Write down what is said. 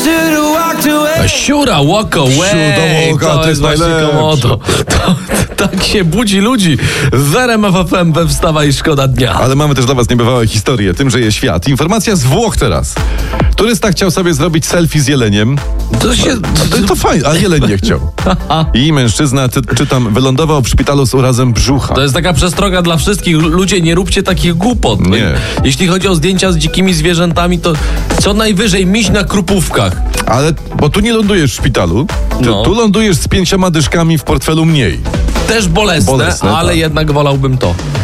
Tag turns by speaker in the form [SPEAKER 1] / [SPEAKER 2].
[SPEAKER 1] Siura, walk away.
[SPEAKER 2] To jest najlepsze.
[SPEAKER 1] Tak się budzi ludzi w RMF FM we Wstawa i Szkoda Dnia.
[SPEAKER 2] Ale mamy też dla was niebywałe historie, tym żyje świat. Informacja z Włoch teraz. Turysta chciał sobie zrobić selfie z jeleniem. To fajnie, a jeleń nie chciał. I mężczyzna, czytam, wylądował w szpitalu z urazem brzucha.
[SPEAKER 1] To jest taka przestroga dla wszystkich. Ludzie, nie róbcie takich głupot.
[SPEAKER 2] Nie.
[SPEAKER 1] Jeśli chodzi o zdjęcia z dzikimi zwierzętami, to co najwyżej miś na krupówkach.
[SPEAKER 2] Ale, bo tu nie lądujesz w szpitalu, tu lądujesz z 5 dyszkami w portfelu mniej.
[SPEAKER 1] Też bolesne, ale
[SPEAKER 2] tak.
[SPEAKER 1] jednak wolałbym to.